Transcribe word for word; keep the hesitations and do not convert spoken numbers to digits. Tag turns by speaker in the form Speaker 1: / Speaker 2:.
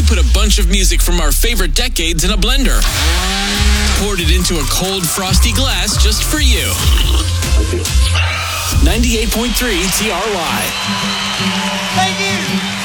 Speaker 1: put a bunch of music from our favorite decades in a blender. Poured it into a cold, frosty glass just for you. ninety-eight point three T R Y.
Speaker 2: Thank you.